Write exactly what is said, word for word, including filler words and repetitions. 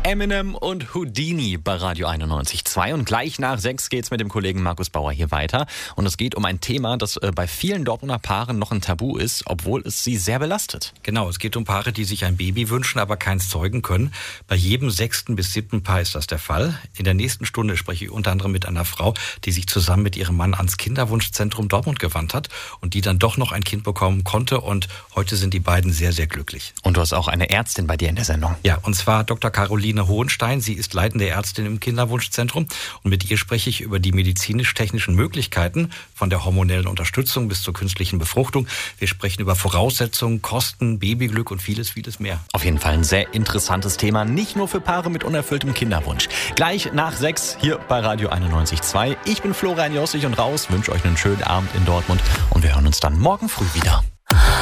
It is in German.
Eminem und Houdini bei Radio einundneunzig Komma zwei und gleich nach sechs geht's mit dem Kollegen Markus Bauer hier weiter und es geht um ein Thema, das bei vielen Dortmunder Paaren noch ein Tabu ist, obwohl es sie sehr belastet. Genau, es geht um Paare, die sich ein Baby wünschen, aber keins zeugen können. Bei jedem sechsten bis siebten Paar ist das der Fall. In der nächsten Stunde spreche ich unter anderem mit einer Frau, die sich zusammen mit ihrem Mann ans Kinderwunschzentrum Dortmund gewandt hat und die dann doch noch ein Kind bekommen konnte und heute sind die beiden sehr, sehr glücklich. Und du hast auch eine Ärztin bei dir in der Sendung. Ja, und zwar Doktor Caroline Hohenstein. Sie ist leitende Ärztin im Kinderwunschzentrum und mit ihr spreche ich über die medizinisch-technischen Möglichkeiten von der hormonellen Unterstützung bis zur künstlichen Befruchtung. Wir sprechen über Voraussetzungen, Kosten, Babyglück und vieles, vieles mehr. Auf jeden Fall ein sehr interessantes Thema, nicht nur für Paare mit unerfülltem Kinderwunsch. Gleich nach sechs hier bei Radio einundneunzig Komma zwei. Ich bin Florian Jossig und raus, wünsche euch einen schönen Abend in Dortmund und wir hören uns dann morgen früh wieder.